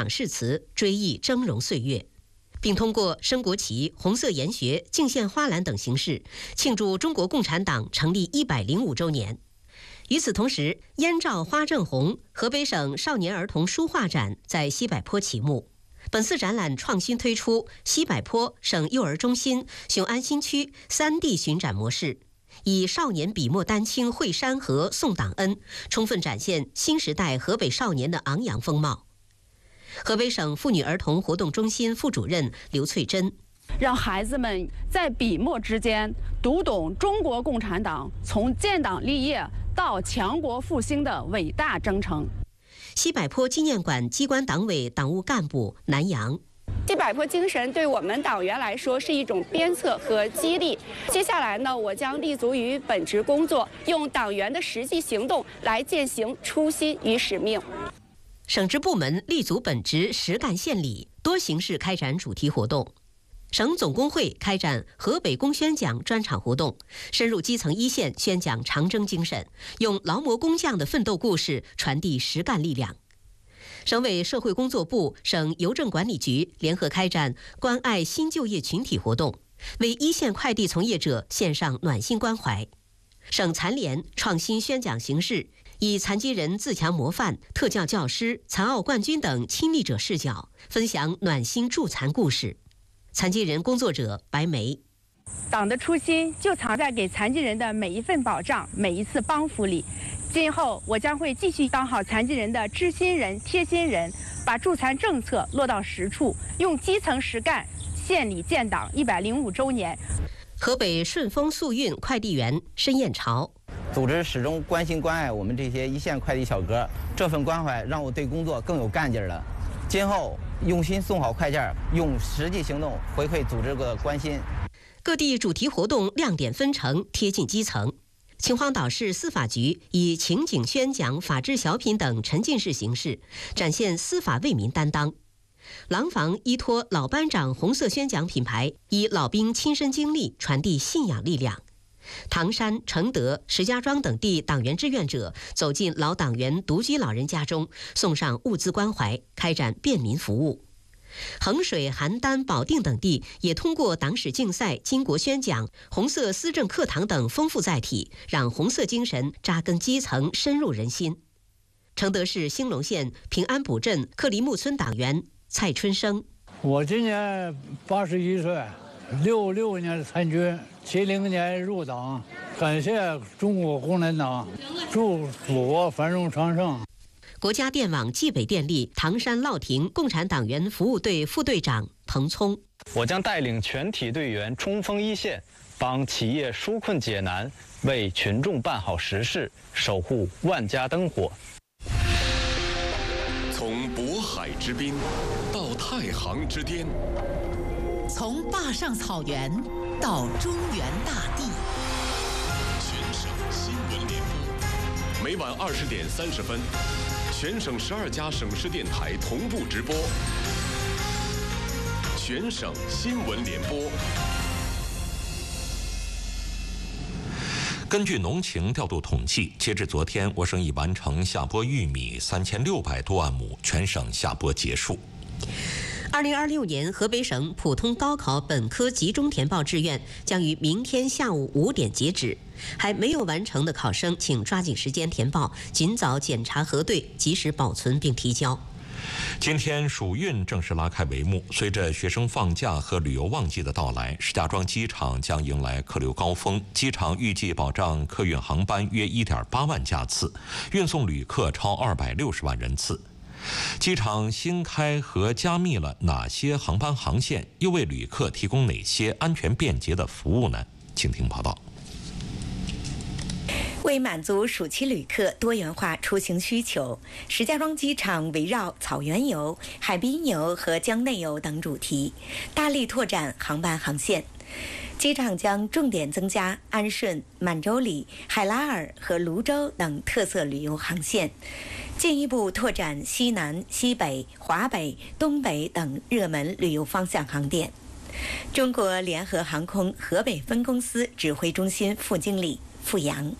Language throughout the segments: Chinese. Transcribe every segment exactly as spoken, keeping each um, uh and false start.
场誓词，追忆峥嵘岁月，并通过升国旗、红色研学、敬献花篮等形式庆祝中国共产党成立一百零五周年。与此同时，燕赵花正红河北省少年儿童书画展在西柏坡启幕。本次展览创新推出西柏坡省幼儿中心雄安新区 三 D 巡展模式，以少年笔墨丹青绘山河颂党恩，充分展现新时代河北少年的昂扬风貌。河北省妇女儿童活动中心副主任刘翠珍， 让孩子们在笔墨之间读懂中国共产党从建党立业到强国复兴的伟大征程。 西柏坡纪念馆机关党委党务干部南阳， 西柏坡精神对我们党员来说是一种鞭策和激励。接下来呢，我将立足于本职工作，用党员的实际行动来践行初心与使命。 省直部门立足本职，实干献礼，多形式开展主题活动。省总工会开展河北工宣讲专场活动，深入基层一线宣讲长征精神，用劳模工匠的奋斗故事传递实干力量。省委社会工作部、省邮政管理局联合开展关爱新就业群体活动，为一线快递从业者献上暖心关怀。省残联创新宣讲形式，以残疾人自强模范、特教教师、残奥冠军等亲历者视角，分享暖心助残故事。残疾人工作者白梅， 党的初心就藏在给残疾人的每一份保障、每一次帮扶里。今后我将会继续当好残疾人的知心人、贴心人，把助残政策落到实处，用基层实干献礼建党一百零五周年。 河北顺丰速运快递员申燕朝， 组织始终关心关爱我们这些一线快递小哥，这份关怀让我对工作更有干劲了。今后用心送好快件，用实际行动回馈组织的关心。 各地主题活动亮点纷呈，贴近基层。秦皇岛市司法局以情景宣讲、法治小品等沉浸式形式，展现司法为民担当。廊坊依托老班长红色宣讲品牌，以老兵亲身经历传递信仰力量。唐山、承德、石家庄等地党员志愿者走进老党员独居老人家中，送上物资关怀，开展便民服务。衡水、邯郸、保定等地也通过党史竞赛、巾帼宣讲、红色思政课堂等丰富载体，让红色精神扎根基层，深入人心。承德市兴隆县平安堡镇克里木村党员蔡春生， 我今年八十一岁，六六年参军，七零年入党，感谢中国共产党，祝祖国繁荣昌盛。 国家电网冀北电力唐山乐亭共产党员服务队副队长彭聪， 我将带领全体队员冲锋一线，帮企业纾困解难，为群众办好实事，守护万家灯火。 从渤海之滨到太行之巅， 从坝上草原到中原大地， 全省新闻联播，每晚二十点三十分，全省十二家省市电台同步直播。全省新闻联播。 根据农情调度统计，截至昨天，我省已完成下播玉米三千六百多万亩，全省下播结束。 二零二六年河北省普通高考本科集中填报志愿将于明天下午五点截止，还没有完成的考生请抓紧时间填报，尽早检查核对，及时保存并提交。 今天暑运正式拉开帷幕，随着学生放假和旅游旺季的到来，石家庄机场将迎来客流高峰。机场预计保障客运航班约 一点八万架次，运送旅客超二百六十万人次。机场新开和加密了哪些航班航线？又为旅客提供哪些安全便捷的服务呢？请听报道。 为满足暑期旅客多元化出行需求，石家庄机场围绕草原游、海滨游和江内游等主题，大力拓展航班航线。机场将重点增加安顺、满洲里、海拉尔和泸州等特色旅游航线，进一步拓展西南、西北、华北、东北等热门旅游方向航点。中国联合航空河北分公司指挥中心副经理付阳。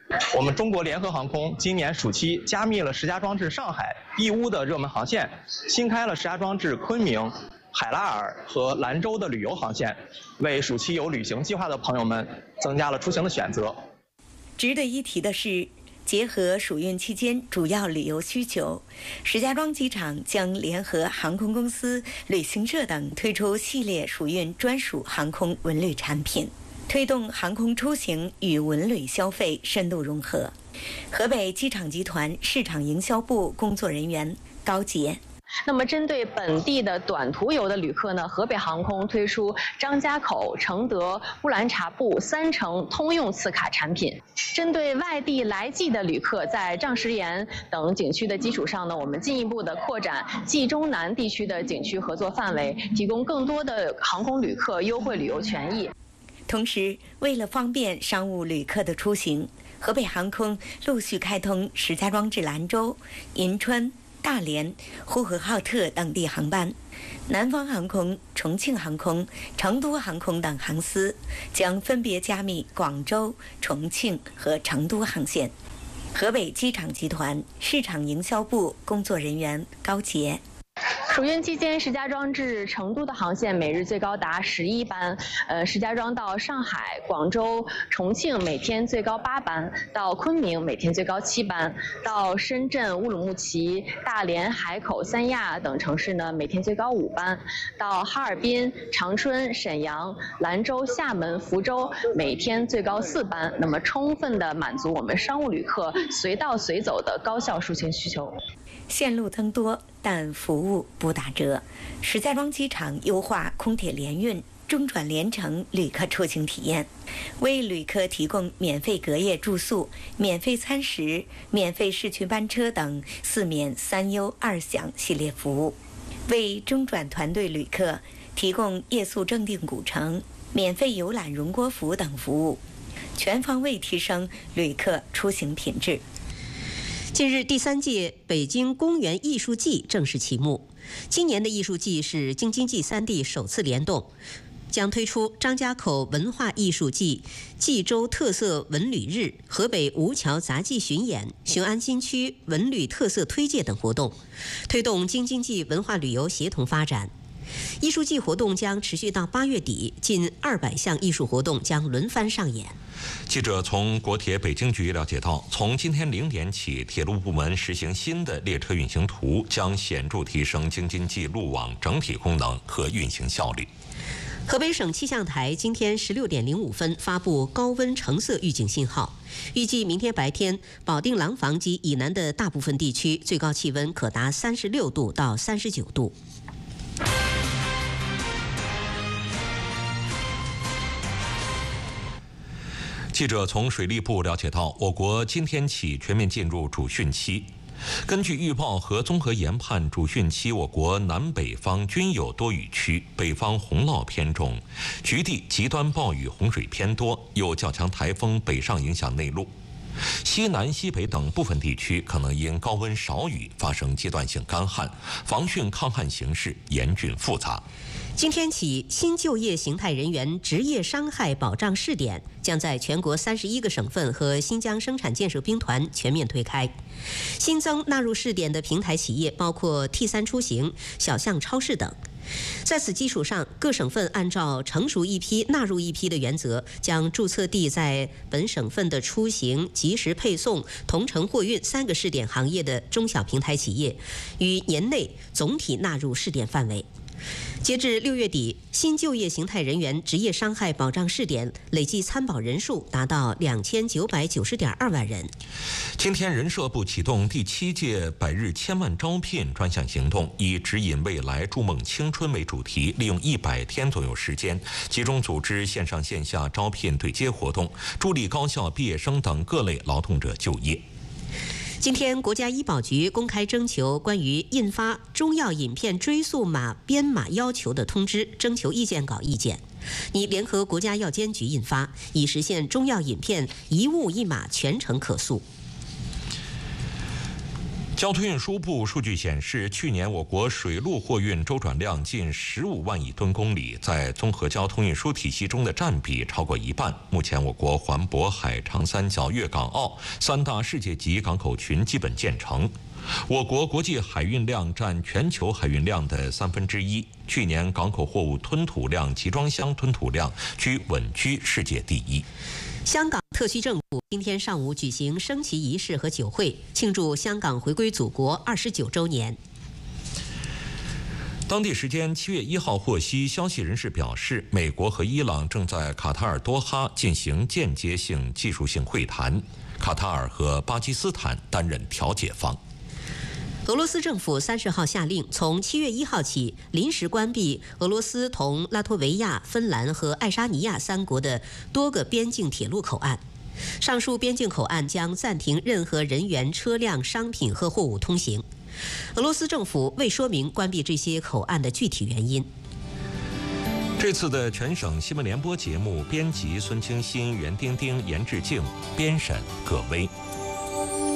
我们中国联合航空今年暑期加密了石家庄至上海、义乌的热门航线，新开了石家庄至昆明、海拉尔和兰州的旅游航线，为暑期有旅行计划的朋友们增加了出行的选择。 值得一提的是，结合暑运期间主要旅游需求，石家庄机场将联合航空公司、旅行社等推出系列暑运专属航空文旅产品，推动航空出行与文旅消费深度融合。河北机场集团市场营销部工作人员高杰。 那么，针对本地的短途游的旅客呢，河北航空推出张家口、承德、乌兰察布三程通用次卡产品。针对外地来冀的旅客，在丈石岩等景区的基础上呢，我们进一步的扩展冀中南地区的景区合作范围，提供更多的航空旅客优惠旅游权益。 同时，为了方便商务旅客的出行，河北航空陆续开通石家庄至兰州、银川、大连、呼和浩特等地航班，南方航空、重庆航空、成都航空等航司将分别加密广州、重庆和成都航线。河北机场集团市场营销部工作人员高杰。 暑运期间，石家庄至成都的航线每日最高达十一班，呃，石家庄到上海、广州、重庆每天最高八班，到昆明每天最高七班，到深圳、乌鲁木齐、大连、海口、三亚等城市呢，每天最高五班，到哈尔滨、长春、沈阳、兰州、厦门、福州每天最高四班，那么充分的满足我们商务旅客随到随走的高效出行需求。 线路增多，但服务不打折。石家庄机场优化空铁联运、中转联程旅客出行体验，为旅客提供免费隔夜住宿、免费餐食、免费市区班车等四免三优二享系列服务，为中转团队旅客提供夜宿正定古城、免费游览荣国府等服务，全方位提升旅客出行品质。 近日，第三届北京公园艺术季正式启幕。今年的艺术季是京津冀三地首次联动，将推出张家口文化艺术季、冀州特色文旅日、河北吴桥杂技巡演、雄安新区文旅特色推介等活动，推动京津冀文化旅游协同发展。艺术季活动将持续到八月底，近二百项艺术活动将轮番上演。 记者从国铁北京局了解到，从今天零点起，铁路部门实行新的列车运行图，将显著提升京津冀路网整体功能和运行效率。 河北省气象台今天十六点零五分发布高温橙色预警信号，预计明天白天，保定廊坊及以南的大部分地区最高气温可达三十六度到三十九度。 记者从水利部了解到，我国今天起全面进入主汛期。根据预报和综合研判，主汛期我国南北方均有多雨区，北方洪涝偏重，局地极端暴雨洪水偏多，有较强台风北上影响内陆。西南、西北等部分地区可能因高温少雨发生阶段性干旱，防汛抗旱形势严峻复杂。 今天起，新就业形态人员职业伤害保障试点将在全国三十一个省份和新疆生产建设兵团全面推开。新增纳入试点的平台企业包括 T 三出行、小象超市等。在此基础上，各省份按照成熟一批纳入一批的原则，将注册地在本省份的出行、即时配送、同城货运三个试点行业的中小平台企业，于年内总体纳入试点范围。截至六月底，新就业形态人员职业伤害保障试点累计参保人数达到两千九百九十点二万人。 今天，人社部启动第七届百日千万招聘专项行动，以指引未来、筑梦青春为主题，利用一百天左右时间，集中组织线上线下招聘对接活动，助力高校毕业生等各类劳动者就业。 今天，国家医保局公开征求关于印发中药饮片追溯码编码要求的通知征求意见稿意见，拟联合国家药监局印发，以实现中药饮片一物一码全程可溯。 交通运输部数据显示，去年我国水陆货运周转量近十五万亿吨公里，在综合交通运输体系中的占比超过一半。目前，我国环渤海、长三角、粤港澳三大世界级港口群基本建成。我国国际海运量占全球海运量的三分之一。去年港口货物吞吐量、集装箱吞吐量均稳居世界第一。 香港特区政府今天上午举行升旗仪式和酒会，庆祝香港回归祖国二十九周年。 当地时间七月一号获悉，消息人士表示，美国和伊朗正在卡塔尔多哈进行间接性技术性会谈，卡塔尔和巴基斯坦担任调解方。 俄罗斯政府三十号下令，从七月一号起临时关闭俄罗斯同拉脱维亚、芬兰和爱沙尼亚三国的多个边境铁路口岸。上述边境口岸将暂停任何人员、车辆、商品和货物通行。俄罗斯政府未说明关闭这些口岸的具体原因。 这次的全省新闻联播节目，编辑孙清新、袁丁丁、严志静，编审葛薇。